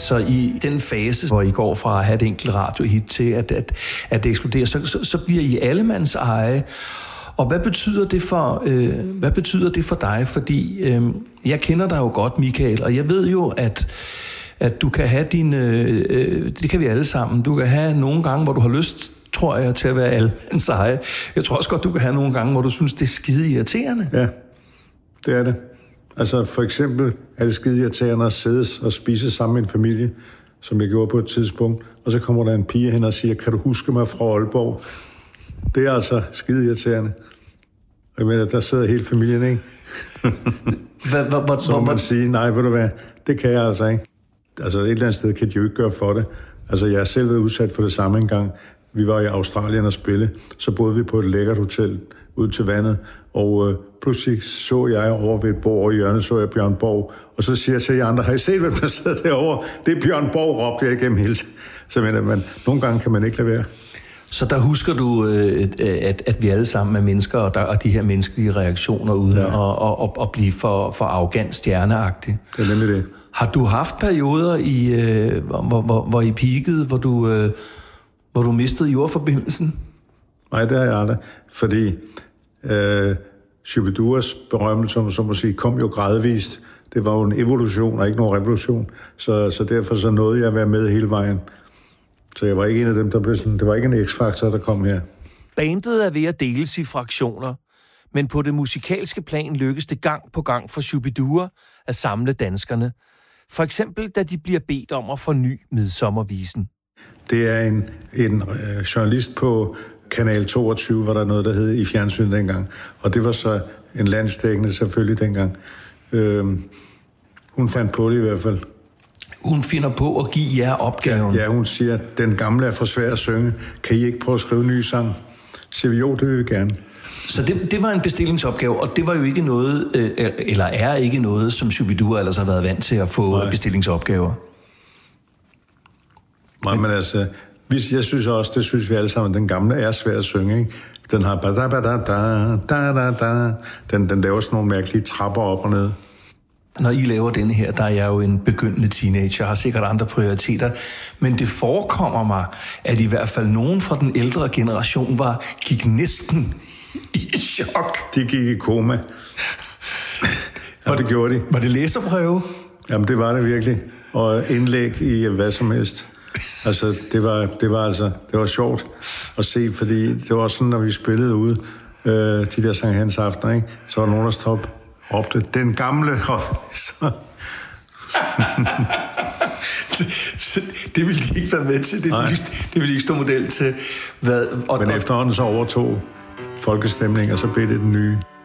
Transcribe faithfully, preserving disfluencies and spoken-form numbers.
Altså i den fase, hvor I går fra at have et enkelt radiohit til at, at, at det eksploderer, så, så, så bliver I allemands eje. Og hvad betyder det for, øh, hvad betyder det for dig? Fordi øh, jeg kender dig jo godt, Michael, og jeg ved jo, at, at du kan have dine... Øh, det kan vi alle sammen. Du kan have nogle gange, hvor du har lyst, tror jeg, til at være allemands eje. Jeg tror også godt, du kan have nogle gange, hvor du synes, det er skide irriterende. Ja, det er det. Altså for eksempel er det skide irriterende at sidde og spise sammen med en familie, som jeg gjorde på et tidspunkt, og så kommer der en pige hen og siger, kan du huske mig fra Aalborg? Det er altså skide irriterende. Jeg mener, der sidder hele familien, ikke? Hva, hva, hva, så må man sige, nej, ved du hvad, det kan jeg altså ikke. Altså et eller andet sted kan de jo ikke gøre for det. Altså jeg har selv været udsat for det samme engang. Vi var i Australien og spille, så boede vi på et lækkert hotel ud til vandet, og øh, pludselig så jeg over ved et bord, og i hjørnet så jeg Bjørn Borg, og så siger jeg til jer andre, har I set, hvem der sidder derovre? Det er Bjørn Borg, råbte jeg igennem hele tiden. Så mener man, nogle gange kan man ikke lade være. Så der husker du, at, at vi alle sammen er mennesker, og, der, og de her menneskelige reaktioner, uden ja. at, at, at blive for, for arrogant stjerneagtig. Det er nemlig det. Har du haft perioder, i, hvor, hvor, hvor I peakede, hvor du, hvor du mistede jordforbindelsen? Nej, det har jeg aldrig. Fordi øh, Shubiduras berømmelse, som man sige, kom jo gradvist. Det var jo en evolution, og ikke nogen revolution. Så, så derfor så nåede jeg at være med hele vejen. Så jeg var ikke en af dem, der blev sådan... Det var ikke en X-faktor, der kom her. Bandet er ved at deles i fraktioner, men på det musikalske plan lykkes det gang på gang for Shubidua at samle danskerne. For eksempel, da de bliver bedt om at forny Midsommervisen. Det er en, en øh, journalist på Kanal toogtyve, var der noget, der hed i fjernsynet dengang. Og det var så en landsdækkende selvfølgelig dengang. Øh, hun fandt på det i hvert fald. Hun finder på at give jer opgaven. Ja, ja, hun siger, at den gamle er for svær at synge. Kan I ikke prøve at skrive en ny sang? Så siger vi, jo, det vil vi gerne. Så det, det var en bestillingsopgave, og det var jo ikke noget, øh, eller er ikke noget, som Shubidua ellers har været vant til at få Nej. bestillingsopgaver. Nej, men altså, jeg synes også, det synes vi alle sammen, den gamle er svær at synge, ikke? Den har da da da da da da. Den, den laver sådan nogle mærkelige trapper op og ned. Når I laver denne her, der er jeg jo en begyndende teenager, har sikkert andre prioriteter, men det forekommer mig, at i hvert fald nogen fra den ældre generation var, gik næsten i chok. De gik i koma. Og det gjorde de. Var det læserprøve? Jamen, det var det virkelig. Og indlæg i hvad som helst. Altså, det var, det var altså, det var sjovt at se, fordi det var sådan, når vi spillede ude, øh, de der Sankt Hans aftener, ikke? Så var der nogen, der stod råbte, den gamle, og så... det ville de ikke være med til. Det ville, det ville de ikke stå model til. Hvad, og, Men efterhånden så overtog folkestemning, og så blev det den nye.